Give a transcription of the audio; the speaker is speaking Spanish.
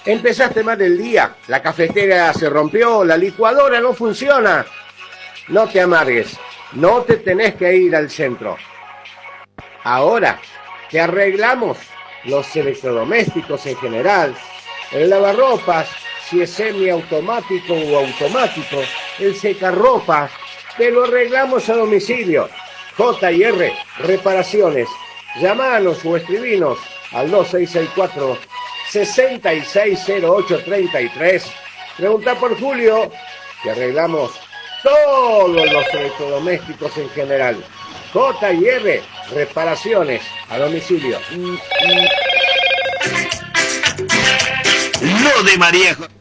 Empezaste mal el día, la cafetera se rompió, la licuadora no funciona. No te amargues, no te tenés que ir al centro. Ahora te arreglamos los electrodomésticos en general, el lavarropas, si es semiautomático o automático, el secarropas, te lo arreglamos a domicilio. J&R Reparaciones. Llámanos o escribinos al 2664-660833. Pregunta por Julio, que arreglamos todos los electrodomésticos en general. J&R Reparaciones a domicilio. No de María.